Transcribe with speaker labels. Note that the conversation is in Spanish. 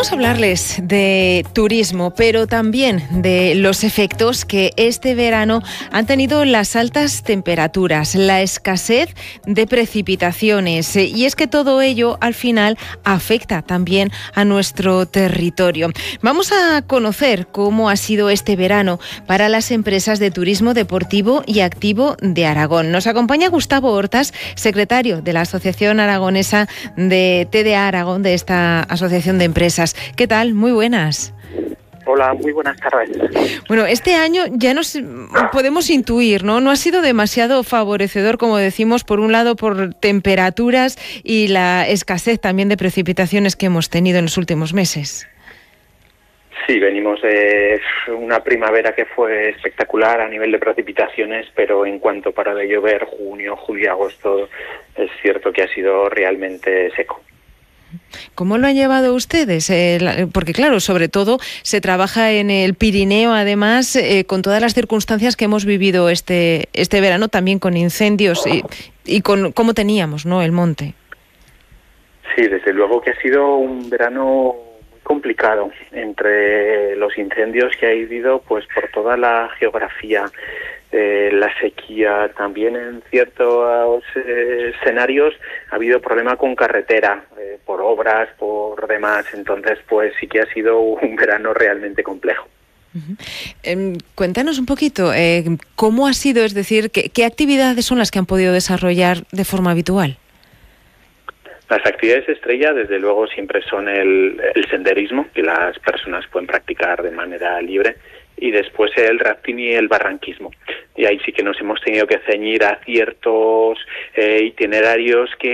Speaker 1: Vamos a hablarles de turismo, pero también de los efectos que este verano han tenido las altas temperaturas, la escasez de precipitaciones, y es que todo ello al final afecta también a nuestro territorio. Vamos a conocer cómo ha sido este verano para las empresas de turismo deportivo y activo de Aragón. Nos acompaña Gustavo Hortas, secretario de la Asociación Aragonesa de TDA Aragón, de esta asociación de empresas. ¿Qué tal? Muy buenas.
Speaker 2: Hola, muy buenas tardes.
Speaker 1: Bueno, este año ya nos podemos intuir, ¿no? No ha sido demasiado favorecedor, como decimos, por un lado por temperaturas y la escasez también de precipitaciones que hemos tenido en los últimos meses.
Speaker 2: Sí, venimos de una primavera que fue espectacular a nivel de precipitaciones, pero en cuanto para de llover, junio, julio, agosto, es cierto que ha sido realmente seco.
Speaker 1: ¿Cómo lo han llevado ustedes? Porque claro, sobre todo se trabaja en el Pirineo, además, con todas las circunstancias que hemos vivido este verano, también con incendios y con cómo teníamos, ¿no?, el monte.
Speaker 2: Sí, desde luego que ha sido un verano muy complicado, entre los incendios que ha habido, pues por toda la geografía, la sequía, también en ciertos escenarios ha habido problema con carretera, por obras, por demás, entonces pues sí que ha sido un verano realmente complejo.
Speaker 1: Cuéntanos un poquito, ¿cómo ha sido? Es decir, ¿qué actividades son las que han podido desarrollar de forma habitual?
Speaker 2: Las actividades estrella, desde luego, siempre son el senderismo, que las personas pueden practicar de manera libre, y después el rafting y el barranquismo. Y ahí sí que nos hemos tenido que ceñir a ciertos itinerarios que